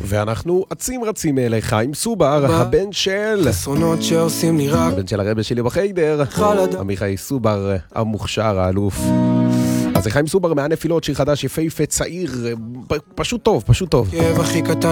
ואנחנו רצים אליך עם סובר, הבן של חסרונות שעושים לי רק הבן של הרבא שלי בחיידר, עמיחי סובר המוכשר, האלוף. אז חיים סובר מהנפילות, שיר חדש יפהפה צעיר, פשוט טוב. כאב הכי קטן